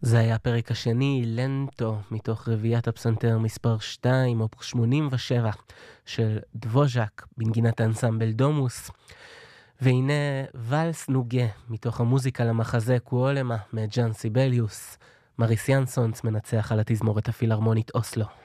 זה היה הפרק השני, לנטו, מתוך רביעיית הפסנתר מספר 2, אופוס 87, של דבוז'ק, בנגינת האנסמבל דומוס. והנה ולס נוגה, מתוך המוזיקה למחזה קואולמה, מג'אן סיבליוס. מריס ינסונס מנצח על התזמורת הפילהרמונית אוסלו.